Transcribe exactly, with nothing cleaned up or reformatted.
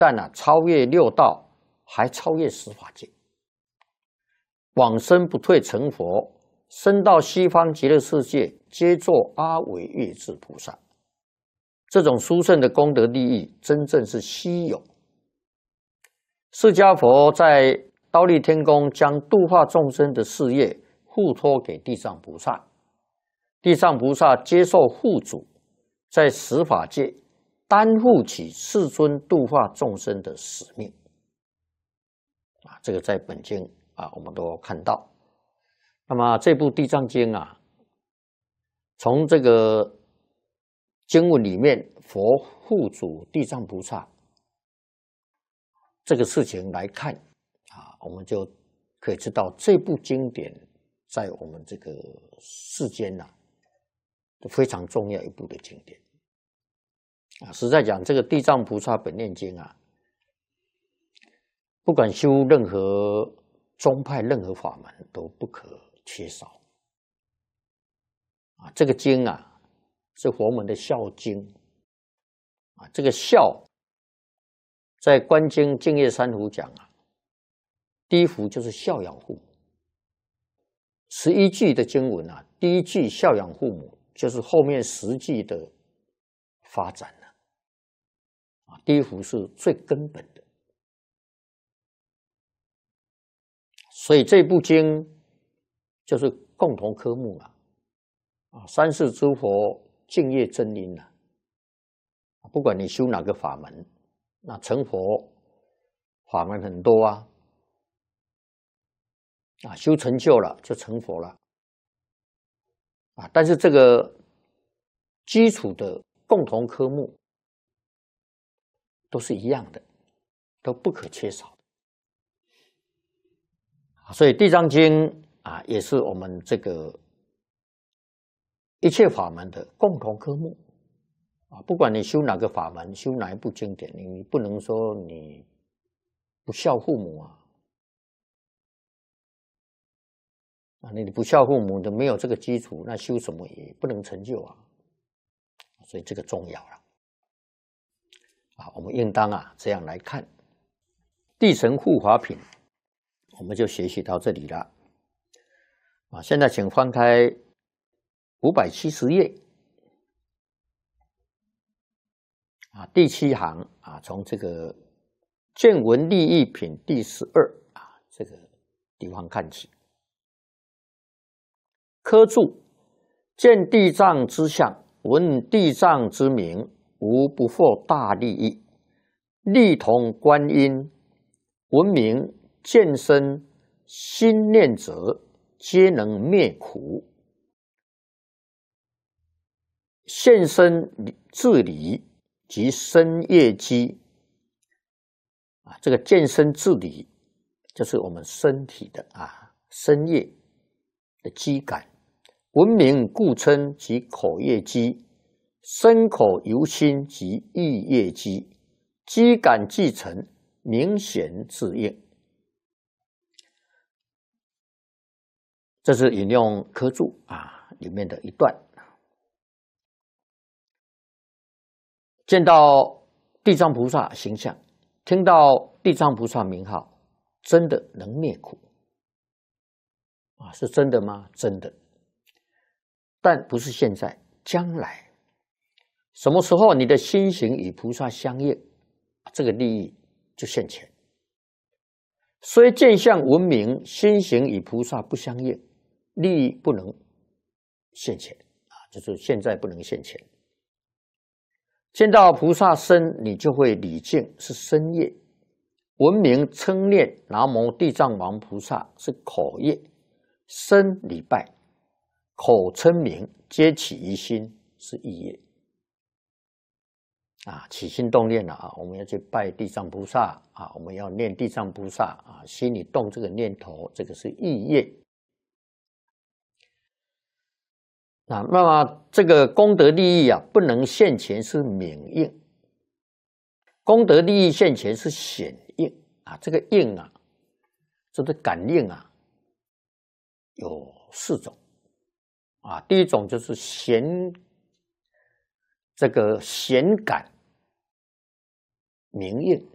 但啊，超越六道，还超越十法界。往生不退成佛，升到西方极乐世界，皆作阿惟越致菩萨。这种殊胜的功德利益，真正是稀有。释迦佛在忉利天宫将度化众生的事业付托给地藏菩萨，地藏菩萨接受护主，在十法界担负起世尊度化众生的使命。啊，这个在本经啊，我们都看到。那么这部《地藏经》啊，从这个经文里面，佛护主地藏菩萨这个事情来看啊，我们就可以知道这部经典在我们这个世间呐、啊，非常重要一部的经典啊。实在讲，这个《地藏菩萨本愿经》啊，不管修任何宗派、任何法门，都不可缺少啊。这个经啊，是佛门的孝经啊。这个孝，在《观经·净业三福》讲啊，第一福就是孝养父母。十一句的经文啊，第一句孝养父母，就是后面十句的发展了啊。第一福是最根本的，所以这部经就是共同科目啊。啊，三世诸佛敬业真因啊，不管你修哪个法门，那成佛法门很多啊，啊，修成就了就成佛了，啊，但是这个基础的共同科目都是一样的，都不可缺少。所以《地藏经》啊，也是我们这个一切法门的共同科目啊。不管你修哪个法门，修哪一部经典，你不能说你不孝父母啊。啊，你不孝父母的，没有这个基础，那修什么也不能成就啊。所以这个重要了啊，我们应当啊这样来看。地神护法品，我们就学习到这里了啊。现在请翻开五百七十页啊，第七行啊，从这个见闻利益品第十二啊这个地方看起。科注：见地藏之相，闻地藏之名，无不获大利益。力同观音，闻名见身，心念者，皆能灭苦。现身自理及身业机啊，这个见身自理就是我们身体的啊身业的机感。闻名故称及口业机，身口由心及意业机，机感既成，明显自应。这是引用科注啊里面的一段。见到地藏菩萨形象，听到地藏菩萨名号，真的能灭苦啊？是真的吗？真的。但不是现在，将来什么时候你的心行与菩萨相应，这个利益就现前。虽见相闻名，心行与菩萨不相应，利益不能现前啊，就是现在不能现前。见到菩萨身，你就会礼敬，是身业；闻名称念南无地藏王菩萨，是口业；身礼拜。口称名，皆起于心，是意业啊，起心动念了啊，我们要去拜地藏菩萨啊，我们要念地藏菩萨啊，心里动这个念头，这个是意业。那那么这个功德利益啊，不能现前是明应，功德利益现前是显应啊，这个应啊，这个感应啊，有四种。啊，第一种就是显这个显感明应